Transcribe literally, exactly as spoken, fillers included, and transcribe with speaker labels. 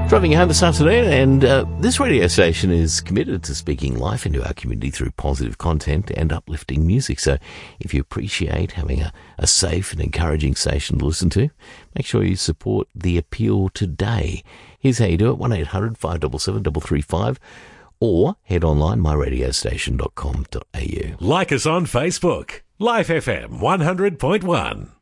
Speaker 1: Driving home this afternoon, and uh, this radio station is committed to speaking life into our community through positive content and uplifting music. So if you appreciate having a, a safe and encouraging station to listen to, make sure you support The Appeal today. Here's how you do it, one eight hundred five seven seven three three five, or head online, my radio station dot com dot a u.
Speaker 2: Like us on Facebook, Life F M one hundred point one.